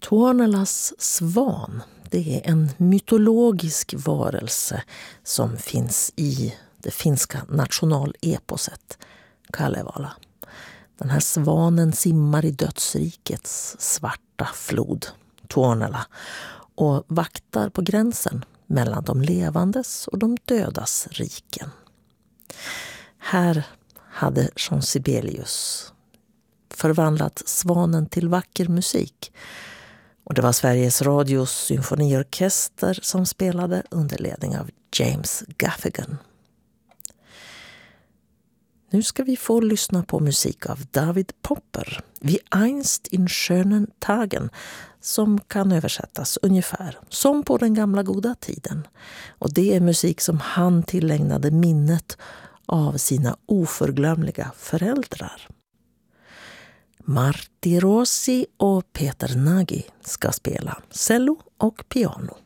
Tuonelas svan, det är en mytologisk varelse som finns i det finska nationaleposet Kalevala. Den här svanen simmar i dödsrikets svarta flod, Tuonela, och vaktar på gränsen mellan de levandes och de dödas riken. Här hade Jean Sibelius förvandlat svanen till vacker musik. Och det var Sveriges Radios symfoniorkester som spelade under ledning av James Gaffigan. Nu ska vi få lyssna på musik av David Popper, Wie einst in schönen Tagen, som kan översättas ungefär som på den gamla goda tiden. Och det är musik som han tillägnade minnet av sina oförglömliga föräldrar. Martti Rossi och Peter Nagy ska spela cello och piano.